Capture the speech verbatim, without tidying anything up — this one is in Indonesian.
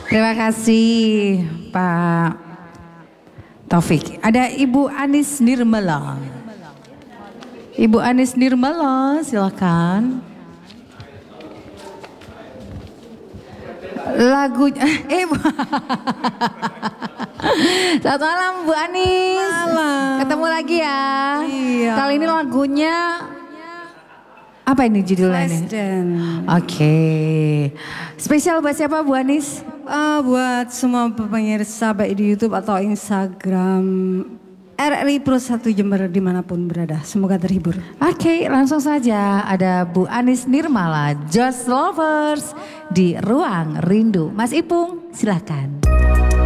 Terima kasih Pak Taufik. Ada Ibu Anis Nirmala. Ibu Anis Nirmala, silakan. Lagunya, eh Bu. Selamat malam Bu Anis. Malam. Ketemu lagi ya. Iya. Kali ini lagunya apa ini judulnya? Flashdance. Oke. Spesial buat siapa Bu Anis? Uh, buat semua pemirsa baik di YouTube atau Instagram R R I Pro satu Jember dimanapun berada. Semoga terhibur. Oke, langsung saja ada Bu Anis Nirmala, Just Lovers di Ruang Rindu. Mas Ipung, silakan.